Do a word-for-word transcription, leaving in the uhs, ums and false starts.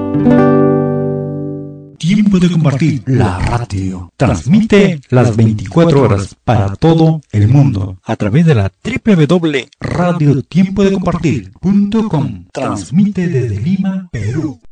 Tiempo de compartir. La radio transmite las veinticuatro horas para todo el mundo a través de la doble u doble u doble u punto radio tiempo de compartir punto com. Transmite desde Lima, Perú.